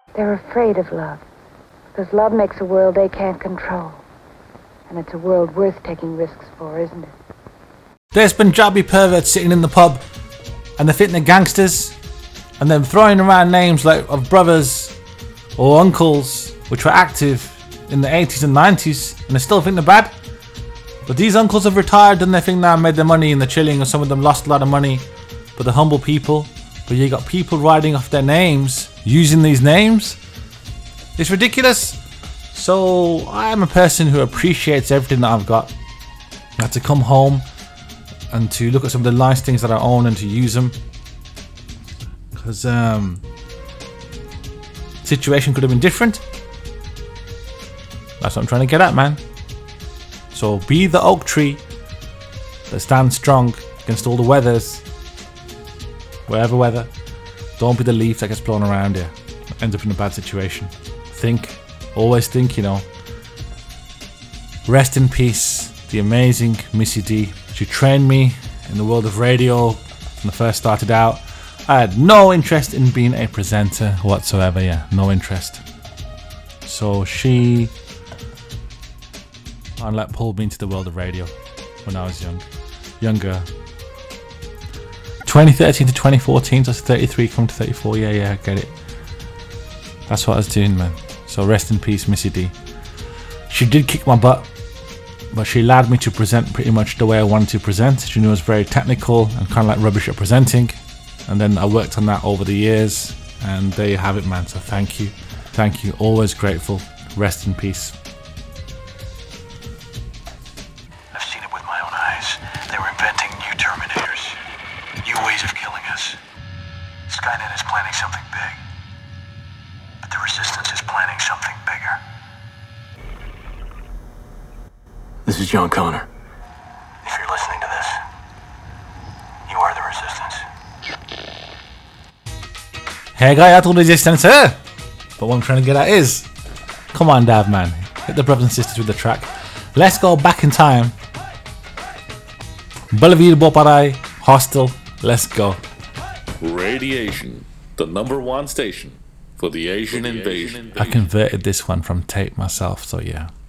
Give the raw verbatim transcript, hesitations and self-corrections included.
They're afraid of love, because love makes a world they can't control. And it's a world worth taking risks for, isn't it? There's Punjabi perverts sitting in the pub, and they think they're gangsters, and they're throwing around names like of brothers or uncles, which were active in the eighties and nineties, and they still think they're bad. But these uncles have retired and they think now made their money and they're chilling, and some of them lost a lot of money, but they're humble people. But you got people writing off their names, using these names. It's ridiculous. So I'm a person who appreciates everything that I've got. I had to come home and to look at some of the nice things that I own and to use them. Because um, situation could have been different. That's what I'm trying to get at, man. So be the oak tree that stands strong against all the weathers. Whatever weather. Don't be the leaf that gets blown around you. Ends up in a bad situation. Think. Always think, you know. Rest in peace, the amazing Missy D. She trained me in the world of radio when I first started out. I had no interest in being a presenter whatsoever, yeah, no interest. So she and like pulled me into the world of radio when I was young, younger. twenty thirteen to twenty fourteen, so I was thirty-three, come to thirty-four, yeah, yeah, I get it. That's what I was doing, man. So rest in peace, Missy D. She did kick my butt, but she allowed me to present pretty much the way I wanted to present. She knew I was very technical and kind of like rubbish at presenting. And then I worked on that over the years, and there you have it, man. So thank you. Thank you. Always grateful. Rest in peace. I've seen it with my own eyes. They were inventing new Terminators, new ways of killing us. Skynet is planning something big. But the Resistance is planning something bigger. This is John Connor. If you're listening to this, you are the Resistance. Hey guy, I told Resistance here. But what I'm trying to get at is, come on, Dav, man. Hit the brothers and sisters with the track. Let's go back in time. Balaveer Boparai, Hostel. Let's go. Radiation, the number one station for the Asian invasion. I converted this one from tape myself, so yeah.